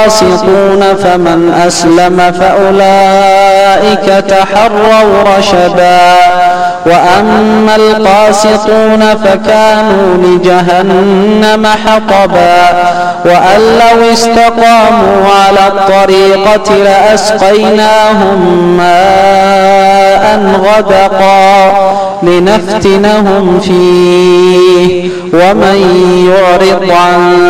القاسطون فمن أسلم فأولئك تحروا رشدا وأما القاسطون فكانوا لجهنم حطبا وأن لو استقاموا على الطريقة لأسقيناهم ماء غدقا لنفتنهم فيه ومن يعرض عن